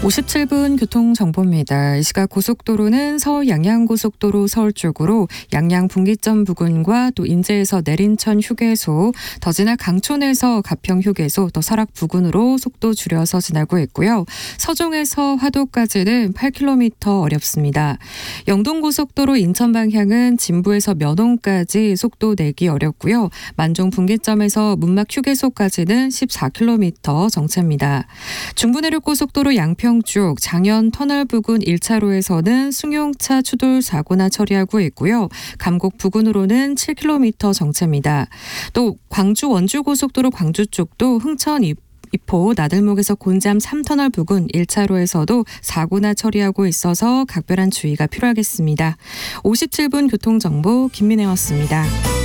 57분 교통정보입니다. 이 시각 고속도로는 서울 양양고속도로 서울 쪽으로 양양 분기점 부근과 또 인제에서 내린천 휴게소, 더 지나 강촌에서 가평 휴게소, 또 설악 부근으로 속도 줄여서 지나고 있고요. 서종에서 화도까지는 8km 어렵습니다. 영동고속도로 인천 방향은 진부에서 면홍까지 속도 내기 어렵고요. 만종 분기점에서 문막 휴게소까지는 14km 정체입니다. 중부내륙고속도로 양평 쪽 장현 터널 부근 1차로에서는 승용차 추돌 사고나 처리하고 있고요. 감곡 부근으로는 7km 정체입니다. 또 광주 원주고속도로 광주 쪽도 흥천 이포 나들목에서 곤잠 3터널 부근 1차로에서도 사고나 처리하고 있어서 각별한 주의가 필요하겠습니다. 57분 교통정보 김민혜였습니다.